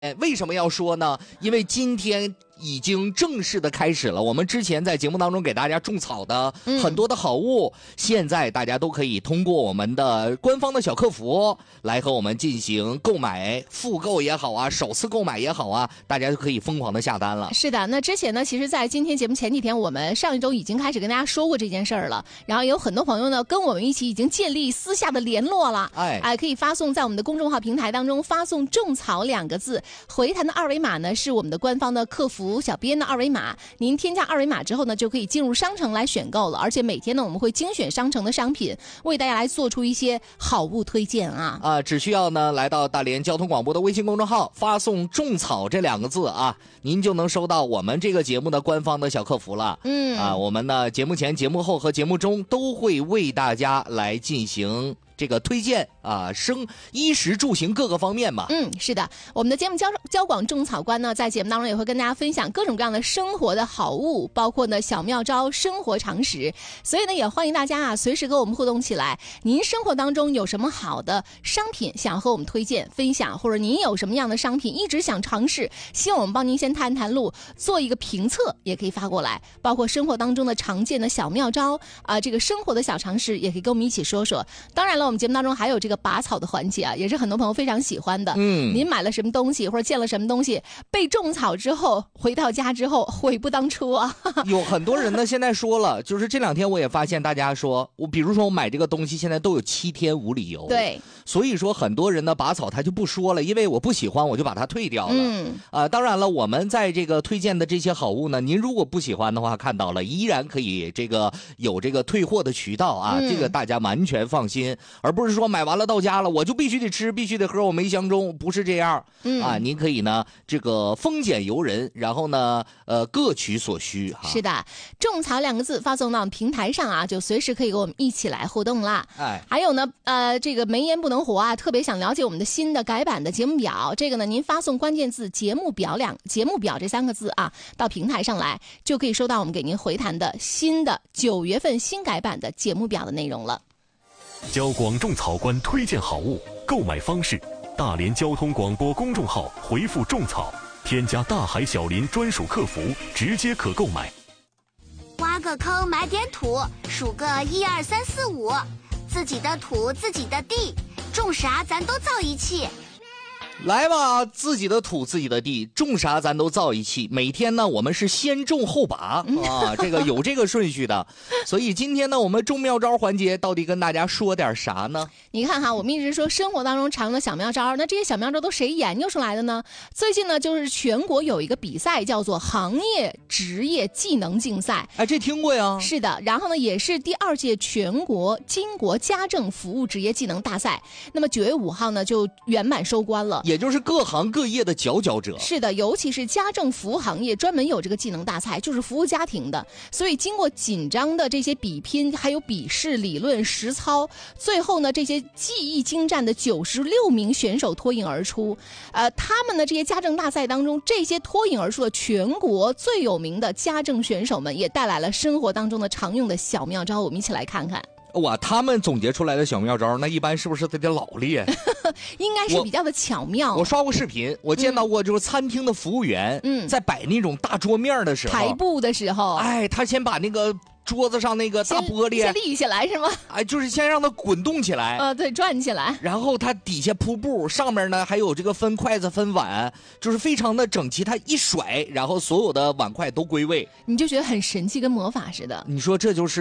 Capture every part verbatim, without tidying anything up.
哎，为什么要说呢？因为今天已经正式的开始了。我们之前在节目当中给大家种草的很多的好物，嗯、现在大家都可以通过我们的官方的小客服来和我们进行购买，复购也好啊，首次购买也好啊，大家就可以疯狂的下单了。 是的，那之前呢，其实在今天节目前几天，我们上一周已经开始跟大家说过这件事儿了。然后有很多朋友呢跟我们一起已经建立私下的联络了，哎，哎、呃，可以发送在我们的公众号平台当中发送种草两个字。回弹的二维码呢是我们的官方的客服小编的二维码，您添加二维码之后呢就可以进入商城来选购了，而且每天呢我们会精选商城的商品，为大家来做出一些好物推荐啊啊！只需要呢来到大连交通广播的微信公众号，发送种草这两个字啊，您就能收到我们这个节目的官方的小客服了。嗯啊，我们呢节目前、节目后和节目中都会为大家来进行这个推荐啊，生衣食住行各个方面嘛。 嗯，是的，我们的节目交交广种草官呢，在节目当中也会跟大家分享各种各样的生活的好物，包括呢小妙招、生活常识。所以呢，也欢迎大家啊，随时跟我们互动起来。您生活当中有什么好的商品想和我们推荐分享，或者您有什么样的商品一直想尝试，希望我们帮您先探探路，做一个评测，也可以发过来。包括生活当中的常见的小妙招啊、呃，这个生活的小常识，也可以跟我们一起说说。当然了，我们节目当中还有这个拔草的环节啊，也是很多朋友非常喜欢的。嗯，您买了什么东西或者见了什么东西，被种草之后回到家之后悔不当初啊。 有很多人呢现在说了，就是这两天我也发现大家说，我比如说我买这个东西现在都有七天无理由。 对， 所以说很多人呢拔草他就不说了，因为我不喜欢我就把它退掉了。嗯，啊、呃，当然了，我们在这个推荐的这些好物呢，您如果不喜欢的话，看到了依然可以这个有这个退货的渠道啊，嗯、这个大家完全放心，而不是说买完了到家了我就必须得吃，必须得喝，我没相中，不是这样。嗯啊，您可以呢这个丰俭由人，然后呢呃各取所需哈。 是的，种草两个字发送到平台上啊，就随时可以跟我们一起来互动啦。哎，还有呢呃这个没言不能活啊，特别想了解我们的新的改版的节目表，这个呢您发送关键字节目表两节目表这三个字啊到平台上来，就可以收到我们给您回弹的新的九月份新改版的节目表的内容了。 交广种草官推荐好物，购买方式：大连交通广播公众号回复种草，添加大海小林专属客服，直接可购买。 挖个坑埋点土，数个一二三四五，自己的土自己的地，种啥咱都造一气。 来吧，自己的土自己的地，种啥咱都造一气。每天呢我们是先种后拔啊，这个有这个顺序的。所以今天呢我们种妙招环节到底跟大家说点啥呢？ 你看哈，我们一直说生活当中常用的小妙招，那这些小妙招都谁研究出来的呢？最近呢就是全国有一个比赛叫做行业职业技能竞赛。 哎，这听过呀。 是的，然后呢也是第二届全国经国家政服务职业技能大赛，那么九月五号呢就圆满收官了， 也就是各行各业的佼佼者。 是的，尤其是家政服务行业专门有这个技能大赛，就是服务家庭的，所以经过紧张的这些比拼，还有笔试、理论、实操，最后呢这些技艺精湛的九十六名选手脱颖而出。呃，他们的这些家政大赛当中，这些脱颖而出的全国最有名的家政选手们，也带来了生活当中的常用的小妙招，我们一起来看看。 哇，他们总结出来的小妙招，那一般是不是得得老练？ 应该是比较的巧妙。 我, 我刷过视频，我见到过就是餐厅的服务员，嗯，在摆那种大桌面的时候， 排布的时候， 哎，他先把那个桌子上那个大玻璃先立起来是吗？ 哎，就是先让它滚动起来， 呃，对，转起来， 然后它底下铺布，上面呢还有这个分筷子分碗，就是非常的整齐。它一甩，然后所有的碗筷都归位， 你就觉得很神气，跟魔法似的。 你说这就是，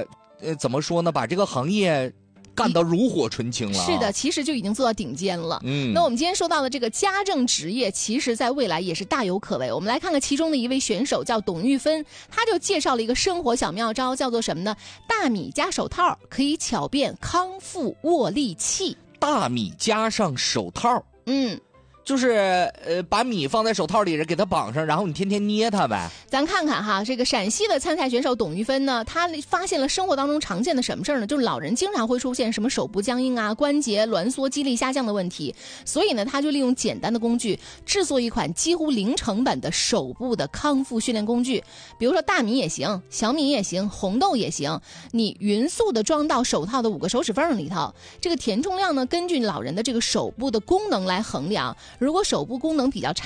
呃，怎么说呢？把这个行业干得炉火纯青了、啊。 是的，其实就已经做到顶尖了。嗯，那我们今天说到的这个家政职业，其实在未来也是大有可为。我们来看看其中的一位选手叫董玉芬，他就介绍了一个生活小妙招，叫做什么呢？大米加手套可以巧变康复握力器。 大米加上手套， 嗯。 就是呃，把米放在手套里，给它绑上，然后你天天捏它呗。 咱看看哈，这个陕西的参赛选手董玉芬呢，她发现了生活当中常见的什么事儿呢？就是老人经常会出现什么手部僵硬啊、关节挛缩、肌力下降的问题，所以呢，她就利用简单的工具制作一款几乎零成本的手部的康复训练工具。比如说大米也行，小米也行，红豆也行，你匀速的装到手套的五个手指缝里头。这个填充量呢，根据老人的这个手部的功能来衡量。 如果手部功能比较差